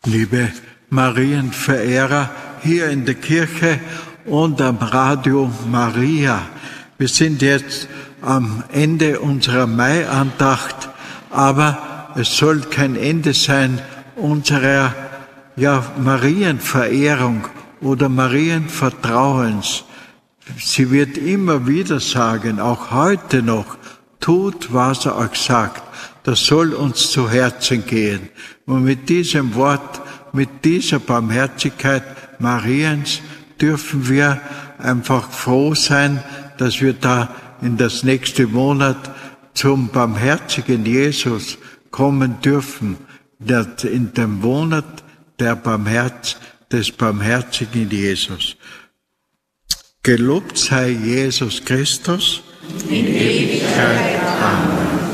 Liebe Marienverehrer hier in der Kirche und am Radio Maria, wir sind jetzt am Ende unserer Maiandacht, aber es soll kein Ende sein unserer Marienverehrung oder Marienvertrauens. Sie wird immer wieder sagen, auch heute noch, tut, was er euch sagt. Das soll uns zu Herzen gehen. Und mit diesem Wort, mit dieser Barmherzigkeit Mariens dürfen wir einfach froh sein, dass wir da in das nächste Monat zum barmherzigen Jesus kommen dürfen, in dem Monat des barmherzigen Jesus. Gelobt sei Jesus Christus in Ewigkeit. Amen.